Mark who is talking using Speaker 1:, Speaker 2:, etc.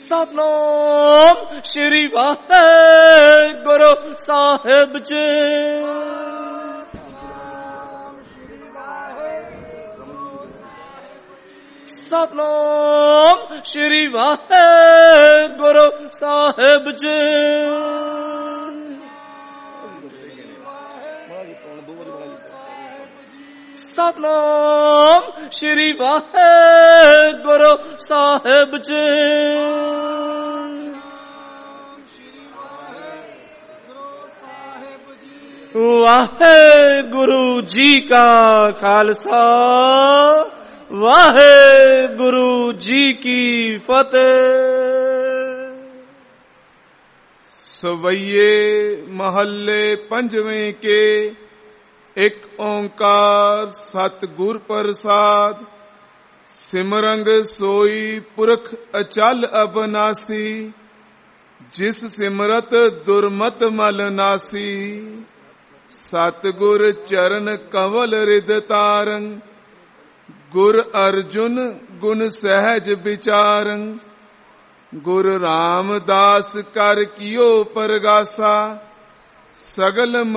Speaker 1: सतनाम श्री वाहेगुरु साहिब जी। सतनाम श्री वाहेगुरु साहिब जी। सतनाम श्री वाहेगुरु साहिब जी। वाहेगुरु जी का खालसा, वाहेगुरु जी की फतेह।
Speaker 2: सवैये महल्ले पंजवें के एक ओंकार सतगुर प्रसाद। सिमरंग सोई पुरख अचल अबनासी, जिस सिमरत दुर्मत मल नासी। सतगुर चरण कंवल रिद तारं, गुर अर्जुन गुण सहज विचारं। गुर रामदास कर कियो परगासा, सगल